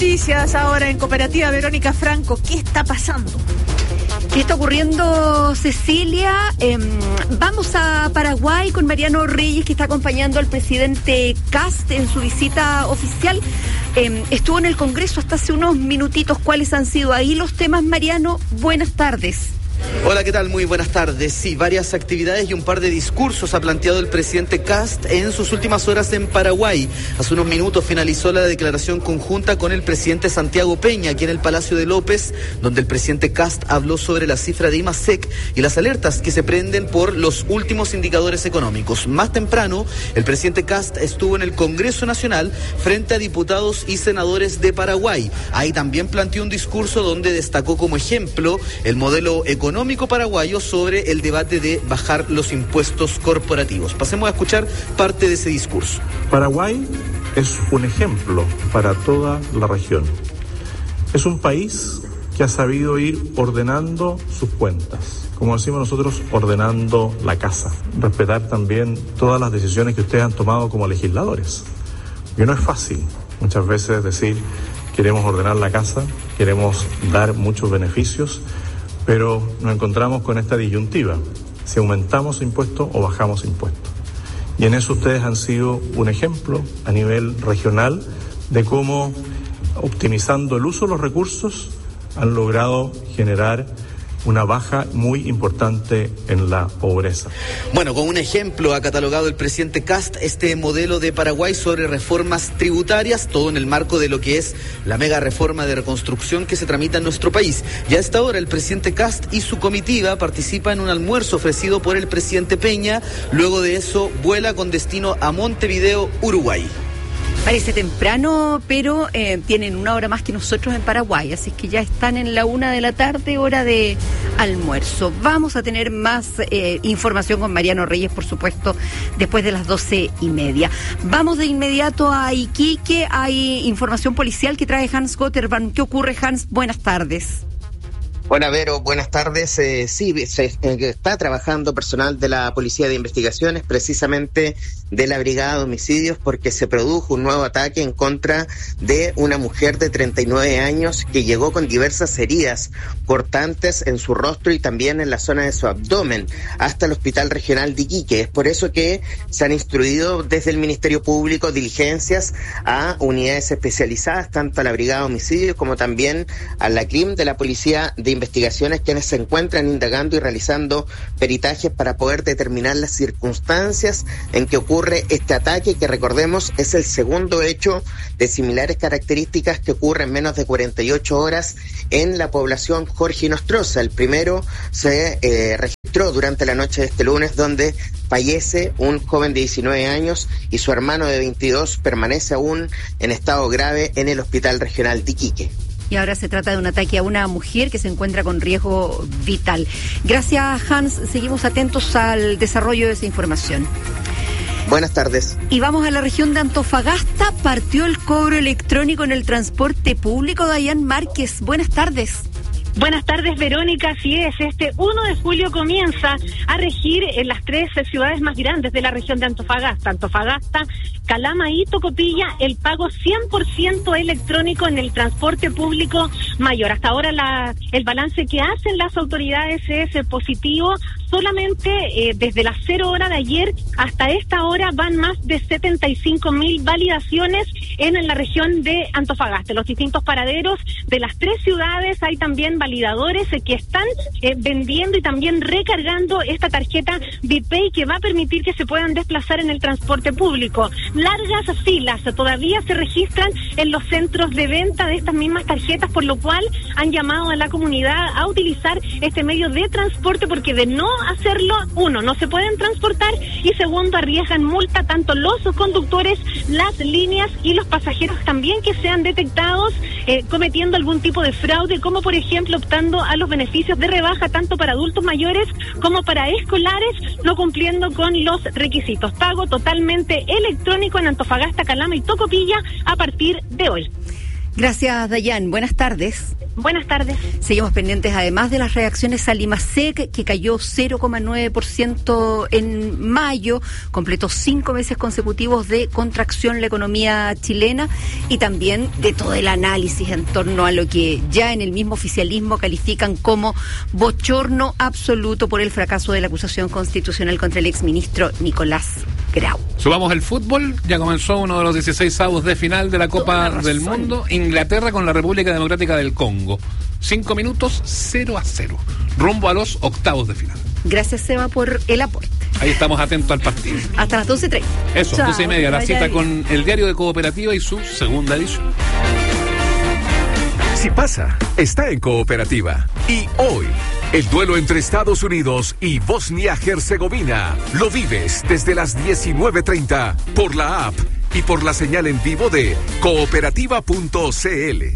Noticias ahora en Cooperativa Verónica Franco. ¿Qué está pasando? ¿Qué está ocurriendo, Cecilia? Vamos a Paraguay con Mariano Reyes, que está acompañando al presidente Kast en su visita oficial. Estuvo en el Congreso hasta hace unos minutitos. ¿Cuáles han sido ahí los temas, Mariano? Buenas tardes. Hola, ¿qué tal? Muy buenas tardes. Sí, varias actividades y un par de discursos ha planteado el presidente Kast en sus últimas horas en Paraguay. Hace unos minutos finalizó la declaración conjunta con el presidente Santiago Peña aquí en el Palacio de López, donde el presidente Kast habló sobre la cifra de IMASEC y las alertas que se prenden por los últimos indicadores económicos. Más temprano, el presidente Kast estuvo en el Congreso Nacional frente a diputados y senadores de Paraguay. Ahí también planteó un discurso donde destacó como ejemplo el modelo económico paraguayo sobre el debate de bajar los impuestos corporativos. Pasemos a escuchar parte de ese discurso. Paraguay es un ejemplo para toda la región. Es un país que ha sabido ir ordenando sus cuentas, como decimos nosotros, ordenando la casa. Respetar también todas las decisiones que ustedes han tomado como legisladores. Que no es fácil muchas veces decir queremos ordenar la casa, queremos dar muchos beneficios, pero nos encontramos con esta disyuntiva, si aumentamos impuestos o bajamos impuestos. Y en eso ustedes han sido un ejemplo a nivel regional de cómo, optimizando el uso de los recursos, han logrado generar una baja muy importante en la pobreza. Bueno, con un ejemplo ha catalogado el presidente Kast este modelo de Paraguay sobre reformas tributarias, todo en el marco de lo que es la mega reforma de reconstrucción que se tramita en nuestro país. Y a esta hora el presidente Kast y su comitiva participan en un almuerzo ofrecido por el presidente Peña. Luego de eso vuela con destino a Montevideo, Uruguay. Parece temprano, pero tienen una hora más que nosotros en Paraguay, así que ya están en la 1:00 p.m, hora de almuerzo. Vamos a tener más información con Mariano Reyes, por supuesto, después de las 12:30. Vamos de inmediato a Iquique. Hay información policial que trae Hans Gotterban. ¿Qué ocurre, Hans? Buenas tardes. Hola, Vero, buenas tardes. Sí, está trabajando personal de la Policía de Investigaciones, precisamente de la Brigada de Homicidios, porque se produjo un nuevo ataque en contra de una mujer de 39 años que llegó con diversas heridas cortantes en su rostro y también en la zona de su abdomen hasta el Hospital Regional de Iquique. Es por eso que se han instruido desde el Ministerio Público diligencias a unidades especializadas, tanto a la Brigada de Homicidios como también a la CRIM de la Policía de Investigaciones, quienes se encuentran indagando y realizando peritajes para poder determinar las circunstancias en que ocurre este ataque, que recordemos es el segundo hecho de similares características que ocurre en menos de 48 horas en la población Jorge Nostroza. El primero se registró durante la noche de este lunes, donde fallece un joven de 19 años y su hermano de 22 permanece aún en estado grave en el Hospital Regional de Iquique. Y ahora se trata de un ataque a una mujer que se encuentra con riesgo vital. Gracias, Hans. Seguimos atentos al desarrollo de esa información. Buenas tardes. Y vamos a la región de Antofagasta. Partió el cobro electrónico en el transporte público. Dayan Márquez, buenas tardes. Buenas tardes, Verónica. Así es, este 1 de julio comienza a regir en las 3 ciudades más grandes de la región de Antofagasta, Calama y Tocopilla, el pago 100% electrónico en el transporte público mayor. Hasta ahora el balance que hacen las autoridades es positivo. Solamente desde las 0 horas de ayer hasta esta hora van más de 75.000 validaciones en la región de Antofagasta. En los distintos paraderos de las 3 ciudades hay también validadores que están vendiendo y también recargando esta tarjeta BPay, que va a permitir que se puedan desplazar en el transporte público. Largas filas todavía se registran en los centros de venta de estas mismas tarjetas, por lo cual han llamado a la comunidad a utilizar este medio de transporte, porque de no hacerlo, uno, no se pueden transportar, y segundo, arriesgan multa tanto los conductores, las líneas y los pasajeros también que sean detectados cometiendo algún tipo de fraude, como por ejemplo optando a los beneficios de rebaja tanto para adultos mayores como para escolares, no cumpliendo con los requisitos. Pago totalmente electrónico en Antofagasta, Calama y Tocopilla a partir de hoy. Gracias, Dayan. Buenas tardes. Buenas tardes. Seguimos pendientes además de las reacciones a Limasec, que cayó 0,9% en mayo, completó 5 meses consecutivos de contracción la economía chilena, y también de todo el análisis en torno a lo que ya en el mismo oficialismo califican como bochorno absoluto por el fracaso de la acusación constitucional contra el exministro Nicolás Grau. Subamos el fútbol, ya comenzó uno de los 16avos de final de la Copa del Mundo, Inglaterra con la República Democrática del Congo. 5 minutos, 0-0, rumbo a los octavos de final. Gracias, Seba, por el aporte. Ahí estamos atentos al partido. Hasta las 12:30. Eso, 12:30, la cita con el Diario de Cooperativa y su segunda edición. Si pasa, está en Cooperativa. Y hoy, el duelo entre Estados Unidos y Bosnia-Herzegovina lo vives desde las 19:30 por la app y por la señal en vivo de cooperativa.cl.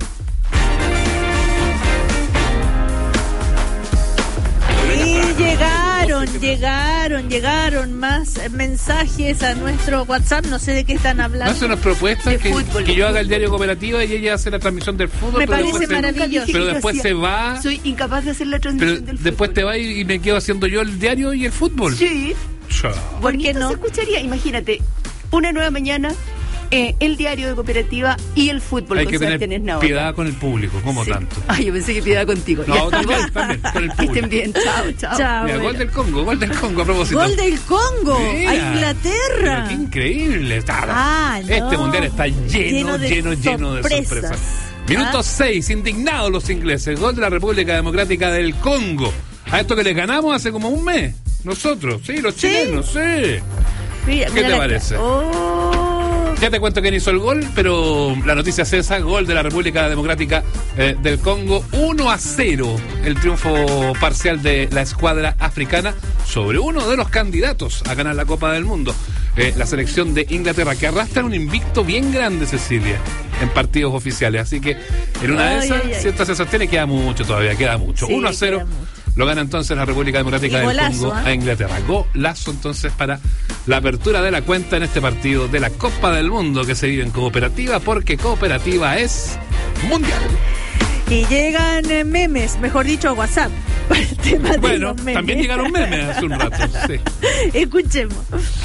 Llegaron más mensajes a nuestro WhatsApp, no sé de qué están hablando. Hace unas propuestas que yo haga el Diario Cooperativa y ella hace la transmisión del fútbol. Me parece maravilloso. Pero después se va. Soy incapaz de hacer la transmisión del fútbol. Después te va y me quedo haciendo yo el diario y el fútbol. Sí. ¿Por qué no? Se escucharía, imagínate, una nueva mañana, el Diario de Cooperativa y el fútbol. Hay que tener piedad con el público, como tanto. Ay, yo pensé que piedad contigo. No, también, con el público. Que estén bien, chao. Mira, gol del Congo a propósito. Gol del Congo, Mira, a Inglaterra. Qué increíble. Este mundial está lleno de sorpresas. Minuto 6, indignados los ingleses. Gol de la República Democrática del Congo. A esto que les ganamos hace como un mes. Nosotros, sí, los chilenos, sí. Mira, ¿Qué te parece? Ya te cuento quién hizo el gol, pero la noticia es esa: gol de la República Democrática del Congo, 1-0, el triunfo parcial de la escuadra africana sobre uno de los candidatos a ganar la Copa del Mundo, la selección de Inglaterra, que arrastra un invicto bien grande, Cecilia, en partidos oficiales. Así que en una de esas, si esta se sostiene, queda mucho todavía, queda mucho. 1-0. Lo gana entonces la República Democrática del Congo a Inglaterra. Golazo entonces para la apertura de la cuenta en este partido de la Copa del Mundo que se vive en Cooperativa, porque Cooperativa es mundial. Y llegan memes, mejor dicho, a WhatsApp. Para el tema de bueno, los memes. También llegaron memes hace un rato. Sí. Escuchemos.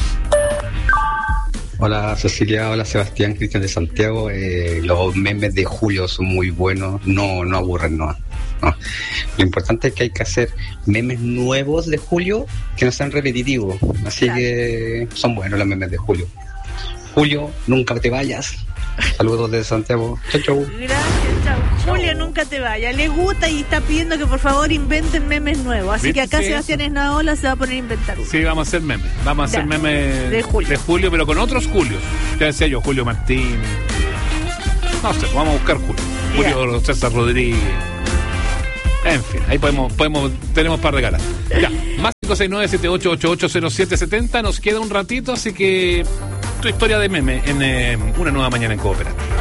Hola Cecilia, hola Sebastián, Cristian de Santiago. Los memes de Julio son muy buenos, no aburren, no. Lo importante es que hay que hacer memes nuevos de Julio que no sean repetitivos, así que son buenos los memes de Julio. Julio, nunca te vayas. Saludos desde Santiago. Chau. Gracias, chau. Julio, nunca te vayas. Le gusta y está pidiendo que por favor inventen memes nuevos. Así que acá Sebastián Esnaola se va a poner a inventar uno. Sí, vamos a hacer memes. Vamos a hacer memes de Julio, pero con otros Julios. Ya decía yo, Julio Martín. No sé, vamos a buscar Julio César Rodríguez. En fin, ahí tenemos para regalar. Ya, más 569-7888-0770. Nos queda un ratito, así que tu historia de meme en una nueva mañana en Cooperativa.